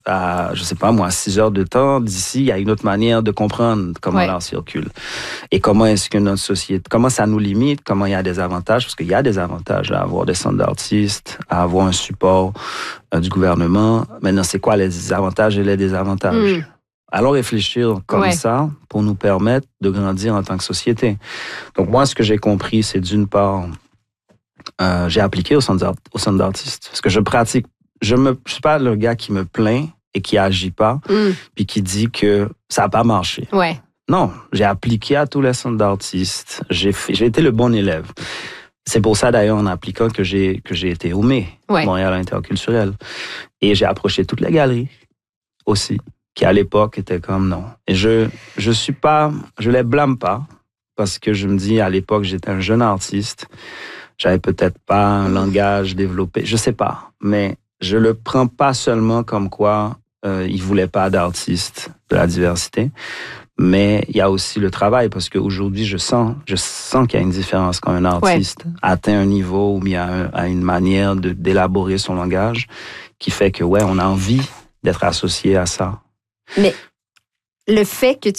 je sais pas moi, 6 heures de temps, d'ici, il y a une autre manière de comprendre comment l'art circule. Et comment est-ce que notre société, comment ça nous limite, comment il y a des avantages, parce qu'il y a des avantages à avoir des centres d'artistes, à avoir un support du gouvernement. Maintenant, c'est quoi les avantages et les désavantages? Allons réfléchir comme ça pour nous permettre de grandir en tant que société. Donc, moi, ce que j'ai compris, c'est d'une part, j'ai appliqué au centre d'artistes. Parce que je pratique. Je suis pas le gars qui me plaint et qui agit pas, puis qui dit que ça n'a pas marché. Non, j'ai appliqué à tous les centres d'artistes. J'ai été le bon élève. C'est pour ça, d'ailleurs, en appliquant que j'ai été au MÉ, Montréal Interculturel. Et j'ai approché toutes les galeries aussi, qui à l'époque étaient comme non. Et je les blâme pas, parce que je me dis, à l'époque, j'étais un jeune artiste. J'avais peut-être pas un langage développé, je sais pas. Mais je le prends pas seulement comme quoi ils voulaient pas d'artistes de la diversité. Mais il y a aussi le travail, parce qu'aujourd'hui, je sens qu'il y a une différence quand un artiste atteint un niveau ou il y a une manière d'élaborer son langage qui fait que, on a envie d'être associé à ça. Mais le fait que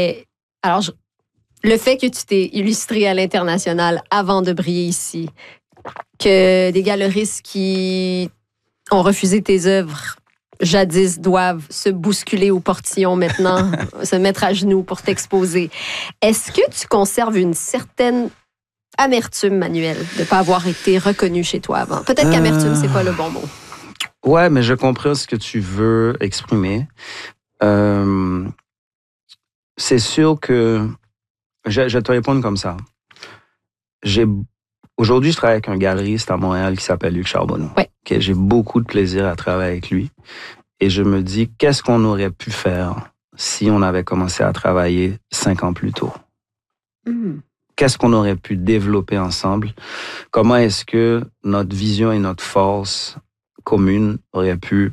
le fait que tu t'es illustré à l'international avant de briller ici, que des galeristes qui ont refusé tes œuvres jadis doivent se bousculer au portillon maintenant, se mettre à genoux pour t'exposer. Est-ce que tu conserves une certaine amertume, Manuel, de ne pas avoir été reconnu chez toi avant? Peut-être qu'amertume, c'est pas le bon mot. Ouais, mais je comprends ce que tu veux exprimer. C'est sûr que je vais te répondre comme ça. Aujourd'hui, je travaille avec un galeriste à Montréal qui s'appelle Luc Charbonneau. J'ai beaucoup de plaisir à travailler avec lui. Et je me dis, qu'est-ce qu'on aurait pu faire si on avait commencé à travailler 5 ans plus tôt? Qu'est-ce qu'on aurait pu développer ensemble? Comment est-ce que notre vision et notre force commune auraient pu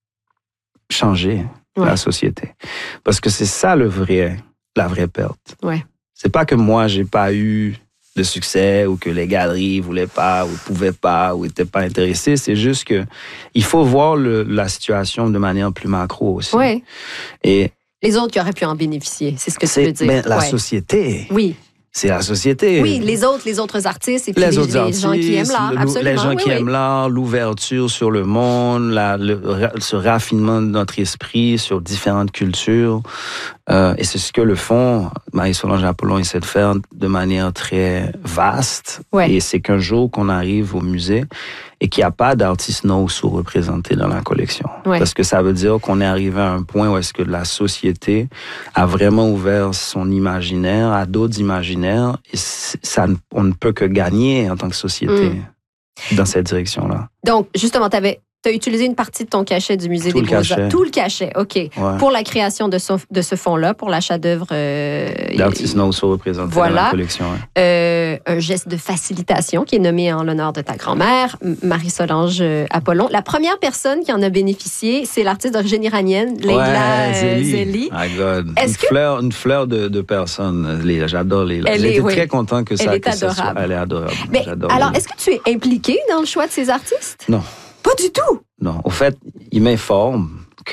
changer la société? Parce que c'est ça la vraie perte. C'est pas que moi, j'ai pas eu de succès ou que les galeries voulaient pas ou pouvaient pas ou étaient pas intéressées. C'est juste que il faut voir la situation de manière plus macro aussi. Et les autres qui auraient pu en bénéficier, c'est ce que tu veux dire. Mais la société. C'est la société. Oui, les autres artistes et puis les gens qui aiment l'art, absolument. Les gens qui aiment l'art, l'ouverture sur le monde, ce raffinement de notre esprit sur différentes cultures. Et c'est ce que le fonds, Marie-Solange Apollon essaie de faire de manière très vaste. Et c'est qu'un jour qu'on arrive au musée et qu'il n'y a pas d'artistes non sous-représentés dans la collection. Parce que ça veut dire qu'on est arrivé à un point où est-ce que la société a vraiment ouvert son imaginaire à d'autres imaginaires et on ne peut que gagner en tant que société dans cette direction-là. Donc, justement, tu as utilisé une partie de ton cachet du Musée des Beaux-Arts. Tout le cachet, OK. Pour la création de ce fonds-là, pour l'achat d'œuvres... d'artistes non sous-représentés dans la collection. Un geste de facilitation qui est nommé en l'honneur de ta grand-mère, Marie-Solange Apollon. La première personne qui en a bénéficié, c'est l'artiste d'origine iranienne, Leila Zeli. My God. Une fleur de personne. J'adore Leila. J'étais très content que ça... Elle est adorable. Elle est adorable. Mais alors, est-ce que tu es impliqué dans le choix de ces artistes? Non. Pas du tout? Non. Au fait, il m'informe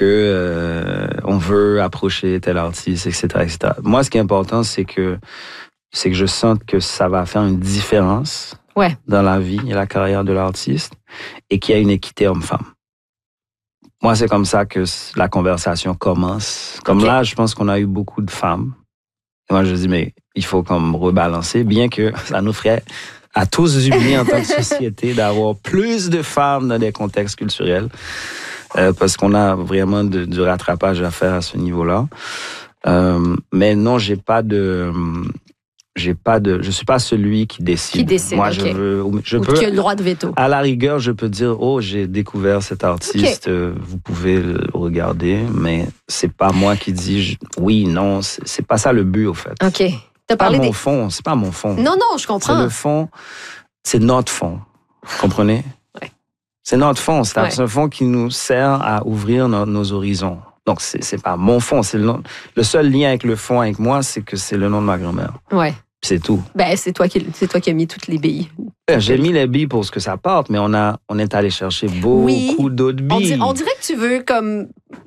que on veut approcher tel artiste, etc., etc. Moi, ce qui est important, c'est que je sente que ça va faire une différence dans la vie et la carrière de l'artiste et qu'il y a une équité homme-femme. Moi, c'est comme ça que la conversation commence. Comme là, je pense qu'on a eu beaucoup de femmes. Et moi, je dis, mais il faut comme rebalancer, bien que ça nous ferait à tous unis en tant que société d'avoir plus de femmes dans des contextes culturels parce qu'on a vraiment du rattrapage à faire à ce niveau-là. Mais non, je suis pas celui qui décide. Moi, qui a le droit de veto. À la rigueur, je peux dire, j'ai découvert cet artiste, vous pouvez le regarder, mais c'est pas moi qui dis oui, non, c'est pas ça le but, au fait. OK. C'est pas mon fond, c'est pas mon fond. Non, je comprends. C'est le fond, c'est notre fond. Vous comprenez? C'est notre fond. C'est un fond qui nous sert à ouvrir nos horizons. Donc, c'est pas mon fond. Le seul lien avec le fond, avec moi, c'est que c'est le nom de ma grand-mère. C'est tout. Ben, c'est toi qui as mis toutes les billes. J'ai mis les billes pour ce que ça porte, mais on est allé chercher beaucoup d'autres billes. On dirait que tu veux comme